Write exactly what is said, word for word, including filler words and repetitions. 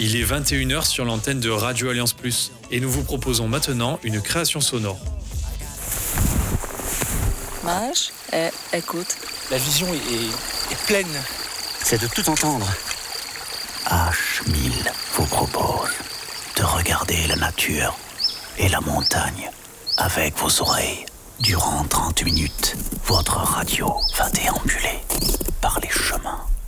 Il est vingt et une heures sur l'antenne de Radio Alliance Plus et nous vous proposons maintenant une création sonore. Mage, eh, écoute. La vision est, est, est pleine. C'est de tout entendre. H mille vous propose de regarder la nature et la montagne avec vos oreilles. Durant trente minutes, votre radio va déambuler par les chemins